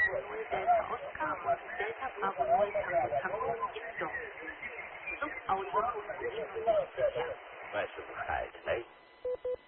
Bravo Null Delta Oscar und Delta Bravo Null Tango Tango Victor. Zum Audiocode sind Sie noch nicht sicher. Weißt du Bescheid, nicht?